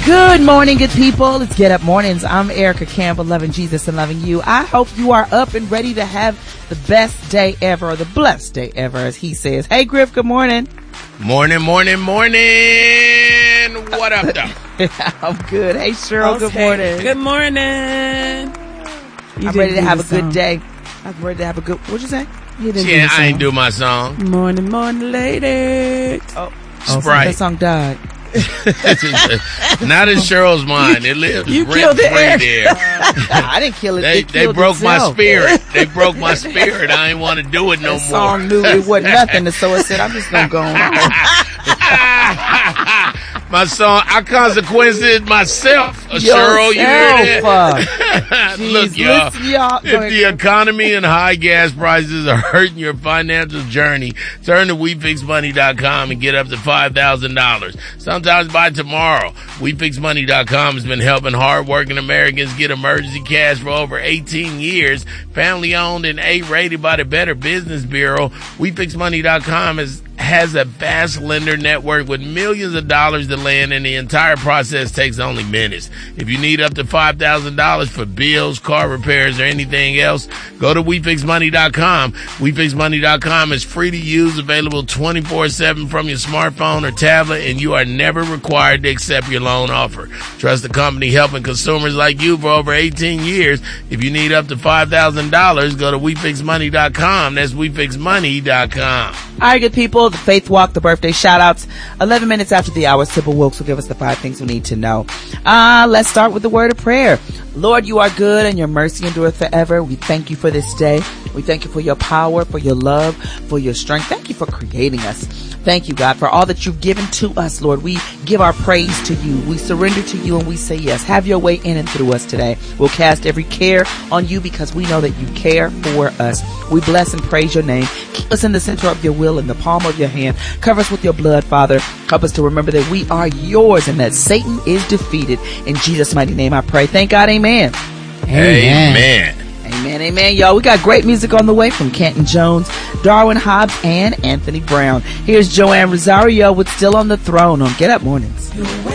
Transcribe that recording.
Good morning, good people. It's Get Up Mornings. I'm Erica Campbell, loving Jesus and loving you. I hope you are up and ready to have the best day ever, or the blessed day ever, as he says. Hey, Griff, good morning. Morning. What up, though? I'm good. Hey, Cheryl, good morning. Good morning. I'm ready to have a good day. I'm ready to have a good, what'd you say? You didn't do the I song. ain't do my song. Morning, lady. Sprite. That song died. Not in Cheryl's mind. It lives You killed it, rent free there. I didn't kill it. They broke my spirit. They broke my spirit. I ain't want to do it no more. That song knew it wasn't nothing, so it said, I'm just going to go on. My song, I consequenced myself, Cheryl. You hear that? Look, y'all, if the economy and high gas prices are hurting your financial journey, turn to WeFixMoney.com and get up to $5,000. Sometimes by tomorrow. WeFixMoney.com has been helping hardworking Americans get emergency cash for over 18 years. Family owned and A-rated by the Better Business Bureau. WeFixMoney.com has a vast lender network with millions of dollars to lend, and the entire process takes only minutes. If you need up to $5,000 for bills, car repairs, or anything else, go to WeFixMoney.com. WeFixMoney.com is free to use, available 24/7 from your smartphone or tablet, and you are never required to accept your loan offer. Trust the company helping consumers like you for over 18 years. If you need up to $5,000, go to WeFixMoney.com. That's WeFixMoney.com. All right, good people. The Faith Walk, the birthday shout-outs. 11 minutes after the hour, Sybil Wilkes will give us the 5 things we need to know. Let's start with the word of prayer. Lord, you are good and your mercy endureth forever. We thank you for this day. We thank you for your power, for your love, for your strength. Thank you for creating us. Thank you, God, for all that you've given to us, Lord. We give our praise to you. We surrender to you and we say yes. Have your way in and through us today. We'll cast every care on you because we know that you care for us. We bless and praise your name. Keep us in the center of your will, in the palm of your hand. Cover us with your blood, Father. Help us to remember that we are yours and that Satan is defeated. In Jesus' mighty name I pray. Thank God. Amen. Amen. Amen, y'all. We got great music on the way from Canton Jones, Darwin Hobbs, and Anthony Brown. Here's Joanne Rosario with Still on the Throne on Get Up Mornings.